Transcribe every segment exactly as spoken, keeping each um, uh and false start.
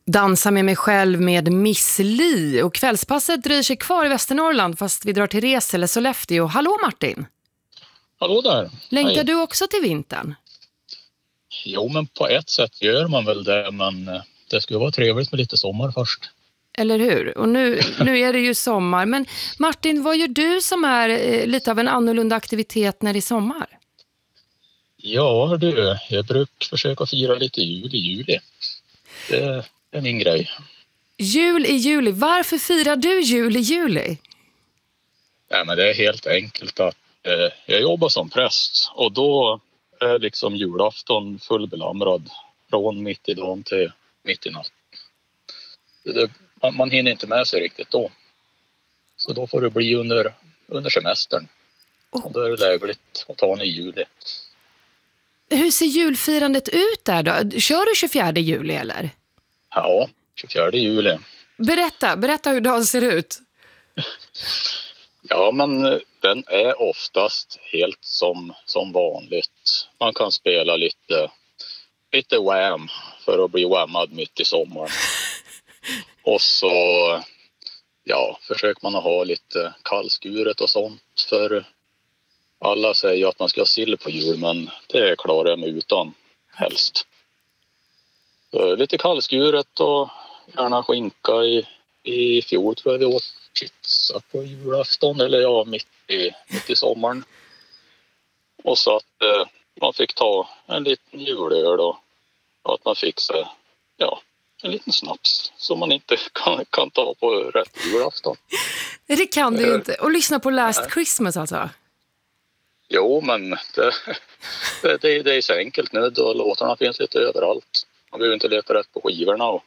Dansa med mig själv med Miss Li. Och kvällspasset dröjer sig kvar i Västernorrland fast vi drar till Res eller Sollefteå. Hallå Martin! Hallå där! Längtar Hej. du också till vintern? Jo, men på ett sätt gör man väl det, men det skulle vara trevligt med lite sommar först. Eller hur? Och nu, nu är det ju sommar. Men Martin, vad gör du som är eh, lite av en annorlunda aktivitet när det är sommar? Ja du, jag brukar försöka fira lite jul i juli. Det är min grej. Jul i juli. Varför firar du jul i juli? Nej, men det är helt enkelt att eh, jag jobbar som präst och då är liksom julafton fullbelamrad från mitt i dagen till mitt i natt. Det, man, man hinner inte med sig riktigt då. Så då får det bli under, under semestern. Och då är det lägligt att ta en i juli. Hur ser julfirandet ut där då? Kör du tjugofjärde juli eller? Ja, tjugofjärde juli. Berätta, berätta hur dagen ser ut. Ja, men den är oftast helt som, som vanligt. Man kan spela lite, lite wham för att bli whammad mitt i sommaren. Och så ja, försöker man att ha lite kallskuret och sånt. För alla säger att man ska ha sill på jul, men det klarar jag mig utan helst. Så lite kallskuret och gärna skinka. I, i fjol tror jag vi åt pizza på julafton, eller ja, mitt i, mitt i sommaren. Och så att eh, man fick ta en liten julöl då, och att man fick så, ja, en liten snaps som man inte kan, kan ta på rätt julafton. Det kan du ju Eh, inte. Och lyssna på Last nej. Christmas alltså. Jo, men det, det, det, det är så enkelt nu. Då låtarna finns lite överallt. Man behöver inte leta rätt på skivorna och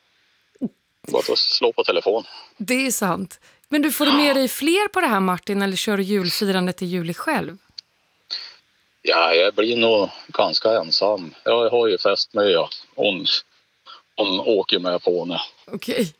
bara slå på telefon. Det är sant. Men du, får du med dig fler på det här Martin, eller kör du julfirandet till juli själv? Ja, jag blir nog ganska ensam. Jag har ju fest med ja. Hon, hon åker med på henne. Okej.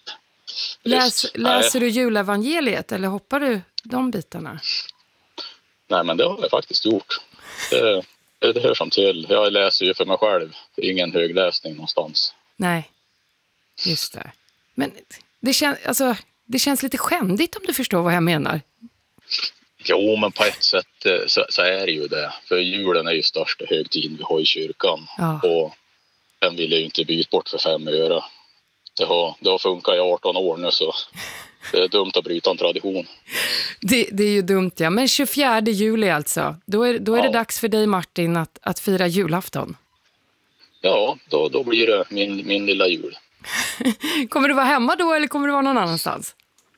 Läs, Just, läser nej. du julevangeliet eller hoppar du de bitarna? Nej, men det har jag faktiskt gjort. Det, det, det hör som till. Jag läser ju för mig själv. Det är ingen högläsning någonstans. Nej, just det. Men det, kän, alltså, det känns lite skändigt om du förstår vad jag menar. Jo, men på ett sätt eh, så, så är det ju det. För julen är ju största högtiden vi har i kyrkan. Ja. Och den vill jag ju inte byta bort för fem öre. Det har, det har funkat i arton år nu, så det är dumt att bryta en tradition. Det, det är ju dumt, ja. Men tjugofjärde juli alltså. Då är, då är Ja. det dags för dig Martin att, att fira julafton. Ja, då, då blir det min, min lilla jul. Kommer du vara hemma då eller kommer du vara någon annanstans?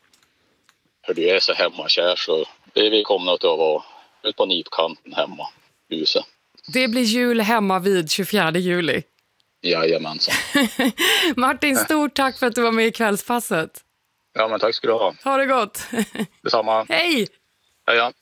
För du är så hemmakär, så vi, vi kommer att vara ut på nipkanten hemma i huset. Det blir jul hemma vid tjugofjärde juli. Jajamensan. Martin, stort tack för att du var med i kvällspasset. Ja, men tack ska du ha. Ha det gott. Detsamma. Hej! Hej ja.